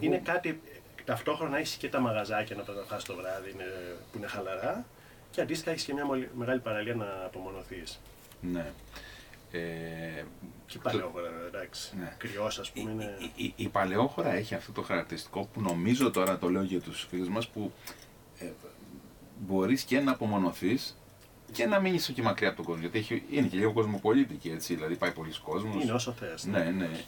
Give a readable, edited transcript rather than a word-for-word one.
Είναι κάτι. Ταυτόχρονα έχει και τα μαγαζάκια να τα φας το βράδυ που είναι χαλαρά. Και αντίστοιχα έχει και μια μεγάλη παραλία να απομονωθείς. Ναι. Και η Παλαιόχώρα, εντάξει. Ναι. Κρυός, ας πούμε. Είναι... Η Παλαιόχώρα έχει αυτό το χαρακτηριστικό που νομίζω, τώρα το λέω για τους φίλους μας, που μπορείς και να απομονωθείς και να μείνεις και μακριά από τον κόσμο. Γιατί είναι και λίγο κοσμοπολίτικη, έτσι. Δηλαδή πάει πολλοί κόσμος. Είναι όσο θες. Ναι, ναι.